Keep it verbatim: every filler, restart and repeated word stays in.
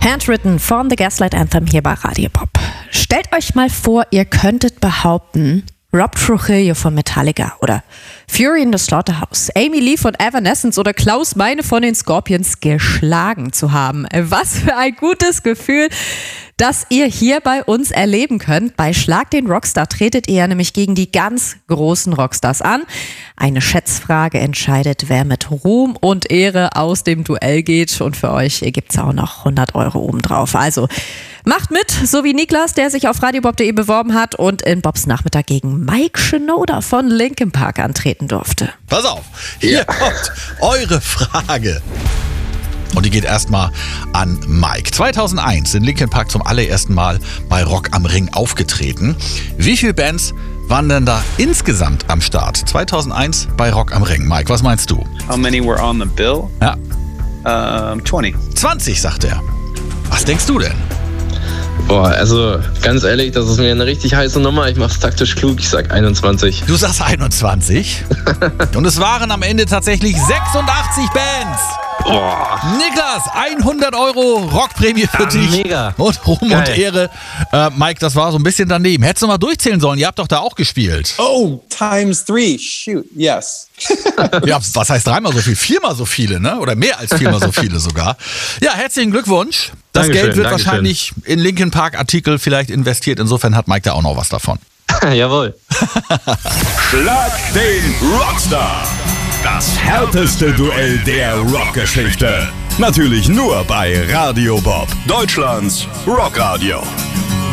Handwritten von The Gaslight Anthem hier bei Radio Pop. Stellt euch mal vor, ihr könntet behaupten, Rob Trujillo von Metallica oder Fury in the Slaughterhouse, Amy Lee von Evanescence oder Klaus Meine von den Scorpions geschlagen zu haben. Was für ein gutes Gefühl, das ihr hier bei uns erleben könnt. Bei Schlag den Rockstar tretet ihr nämlich gegen die ganz großen Rockstars an. Eine Schätzfrage entscheidet, wer mit Ruhm und Ehre aus dem Duell geht. Und für euch gibt es auch noch hundert Euro obendrauf. Also macht mit, so wie Niklas, der sich auf radiobob punkt de beworben hat und in Bobs Nachmittag gegen Mike Shinoda von Linkin Park antreten durfte. Pass auf, hier ja. kommt eure Frage. Und die geht erstmal an Mike. zweitausendeins sind Linkin Park zum allerersten Mal bei Rock am Ring aufgetreten. Wie viele Bands waren denn da insgesamt am Start? zweitausendeins bei Rock am Ring. Mike, was meinst du? How many were on the bill? Ja. Um, zwanzig. zwanzig, sagt er. Was denkst du denn? Boah, also ganz ehrlich, das ist mir eine richtig heiße Nummer. Ich mach's taktisch klug, ich sag einundzwanzig. Du sagst einundzwanzig. Und es waren am Ende tatsächlich sechsundachtzig Bands. Boah. Niklas, hundert Euro Rockprämie für Ja, dich. mega. Und Ruhm Geil. und Ehre. Äh, Mike, das war so ein bisschen daneben. Hättest du mal durchzählen sollen, ihr habt doch da auch gespielt. Oh, times three. Shoot, yes. Ja, was heißt dreimal so viel? Viermal so viele, ne? Oder mehr als viermal so viele sogar. Ja, herzlichen Glückwunsch. Das Dankeschön, Geld wird Dankeschön. wahrscheinlich in Linkin Park Artikel vielleicht investiert. Insofern hat Mike da auch noch was davon. Jawohl. Schlag den Rockstar. Das härteste Duell der Rockgeschichte. Natürlich nur bei Radio Bob, Deutschlands Rockradio.